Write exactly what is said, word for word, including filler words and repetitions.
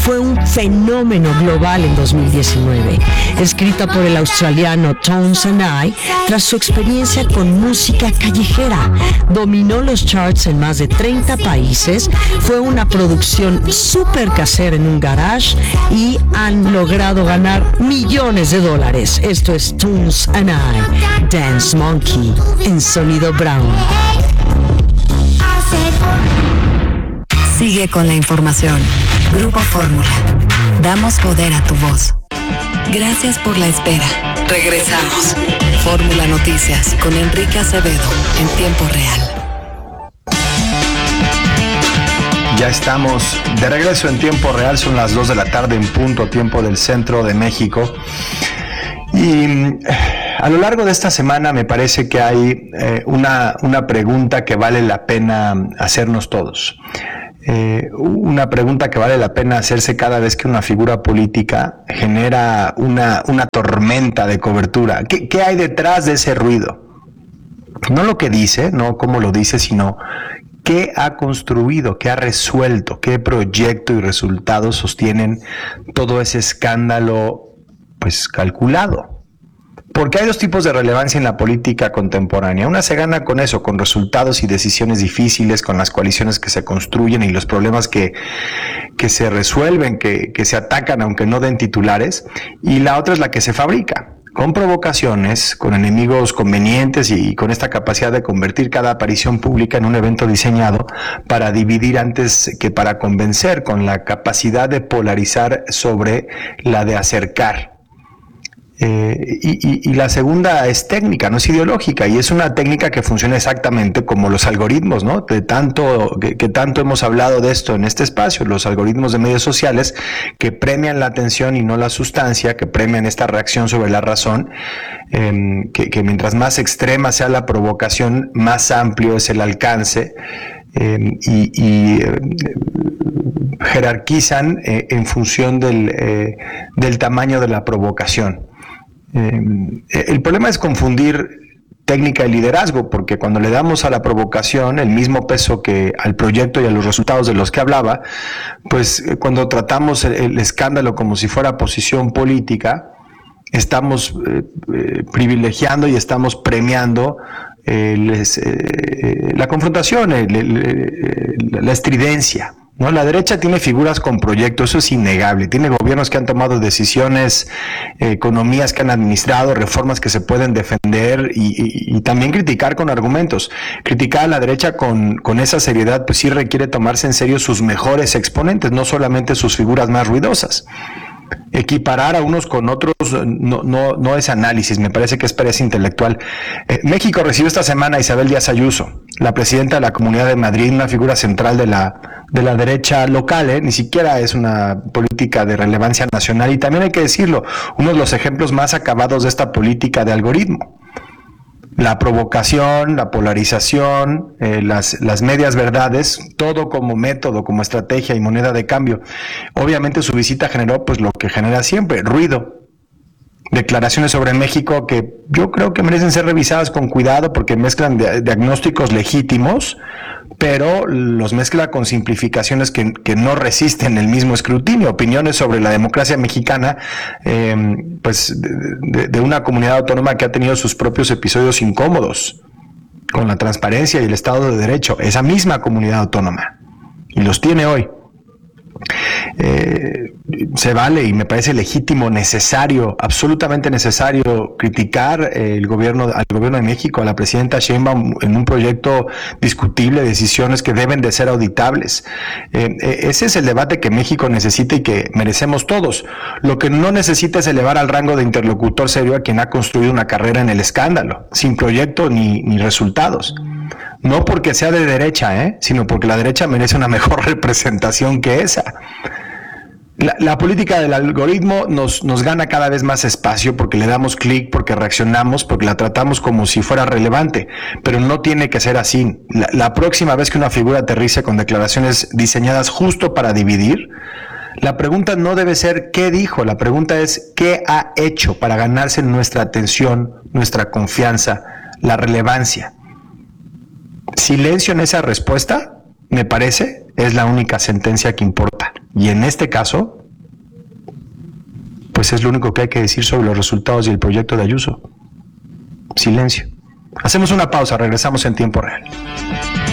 fue un fenómeno global en dos mil diecinueve. Escrita por el australiano Tones and I, tras su experiencia con música callejera, dominó los charts en más de treinta países, fue una producción súper casera en un garage y han logrado ganar millones de dólares. Esto es Tones and I, Dance Monkey, en Sonido Brown. Sigue con la información. Grupo Fórmula. Damos poder a tu voz. Gracias por la espera. Regresamos. Fórmula Noticias con Enrique Acevedo en tiempo real. Ya estamos de regreso en tiempo real. Son las dos de la tarde en punto, tiempo del centro de México. Y a lo largo de esta semana me parece que hay eh, una, una pregunta que vale la pena hacernos todos. Eh, una pregunta que vale la pena hacerse cada vez que una figura política genera una, una tormenta de cobertura. ¿Qué, qué hay detrás de ese ruido? No lo que dice, no cómo lo dice, sino qué ha construido, qué ha resuelto, qué proyecto y resultados sostienen todo ese escándalo, pues, calculado. Porque hay dos tipos de relevancia en la política contemporánea. Una se gana con eso, con resultados y decisiones difíciles, con las coaliciones que se construyen y los problemas que, que se resuelven, que, que se atacan aunque no den titulares. Y la otra es la que se fabrica, con provocaciones, con enemigos convenientes y con esta capacidad de convertir cada aparición pública en un evento diseñado para dividir antes que para convencer, con la capacidad de polarizar sobre la de acercar. Eh, y, y, y la segunda es técnica, no es ideológica, y es una técnica que funciona exactamente como los algoritmos, ¿no? De tanto, que, que tanto hemos hablado de esto en este espacio, los algoritmos de medios sociales que premian la atención y no la sustancia, que premian esta reacción sobre la razón, eh, que, que mientras más extrema sea la provocación, más amplio es el alcance. Eh, y, y eh, jerarquizan eh, en función del, eh, del tamaño de la provocación. Eh, el problema es confundir técnica y liderazgo, porque cuando le damos a la provocación el mismo peso que al proyecto y a los resultados de los que hablaba, pues eh, cuando tratamos el, el escándalo como si fuera posición política, estamos eh, eh, privilegiando y estamos premiando eh, les, eh, la confrontación, el, el, el, la estridencia, ¿no? La derecha tiene figuras con proyectos, eso es innegable. Tiene gobiernos que han tomado decisiones, eh, economías que han administrado, reformas que se pueden defender y, y, y también criticar con argumentos. Criticar a la derecha con, con esa seriedad, pues sí requiere tomarse en serio sus mejores exponentes, no solamente sus figuras más ruidosas. Equiparar a unos con otros no, no, no es análisis, me parece que es pereza intelectual. Eh, México recibió esta semana a Isabel Díaz Ayuso, la presidenta de la Comunidad de Madrid, una figura central de la, de la derecha local, eh, ni siquiera es una política de relevancia nacional, y también hay que decirlo, uno de los ejemplos más acabados de esta política de algoritmo. La provocación, la polarización, eh, las, las medias verdades, todo como método, como estrategia y moneda de cambio. Obviamente su visita generó pues lo que genera siempre, ruido. Declaraciones sobre México que yo creo que merecen ser revisadas con cuidado porque mezclan de, diagnósticos legítimos, pero los mezcla con simplificaciones que, que no resisten el mismo escrutinio. Opiniones sobre la democracia mexicana, eh, pues de, de, de una comunidad autónoma que ha tenido sus propios episodios incómodos con la transparencia y el Estado de Derecho, esa misma comunidad autónoma, y los tiene hoy. Eh, se vale y me parece legítimo, necesario, absolutamente necesario criticar eh, el gobierno, al gobierno de México, a la presidenta Sheinbaum en un proyecto discutible, decisiones que deben de ser auditables. Eh, eh, ese es el debate que México necesita y que merecemos todos. Lo que no necesita es elevar al rango de interlocutor serio a quien ha construido una carrera en el escándalo, sin proyecto ni, ni resultados. No porque sea de derecha, ¿eh? sino porque la derecha merece una mejor representación que esa. La, la política del algoritmo nos, nos gana cada vez más espacio porque le damos clic, porque reaccionamos, porque la tratamos como si fuera relevante, pero no tiene que ser así. La, la próxima vez que una figura aterrice con declaraciones diseñadas justo para dividir, la pregunta no debe ser qué dijo, la pregunta es qué ha hecho para ganarse nuestra atención, nuestra confianza, la relevancia. Silencio en esa respuesta, me parece, es la única sentencia que importa. Y en este caso, pues es lo único que hay que decir sobre los resultados y el proyecto de Ayuso. Silencio. Hacemos una pausa, regresamos en tiempo real.